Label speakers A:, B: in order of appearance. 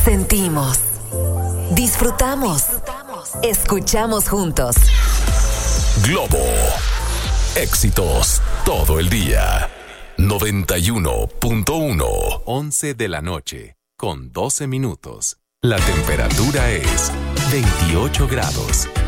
A: Sentimos, disfrutamos, escuchamos juntos.
B: Globo. Éxitos todo el día. 91.1.
C: 11 de la noche, con 12 minutos. La temperatura es 28 grados.